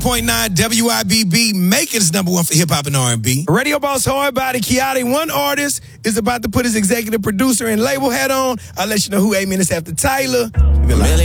.9 WIBB, Macon's number one for hip hop and R&B. Radio boss hard body Kiati, one artist, is about to put his executive producer and label hat on. I'll let you know who 8 minutes after Tyler.